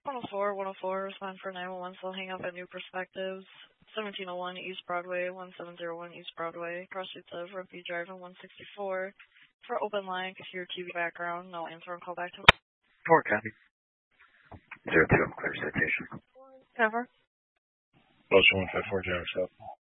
104, respond for 911, so hang up at New Perspectives, 1701 East Broadway, 1701 East Broadway, cross streets of Rumpy Drive and 164. For open line, if your TV background, no answer and call back to 4 copy. 02, clear citation. Cover. Motion 154, Jennifer.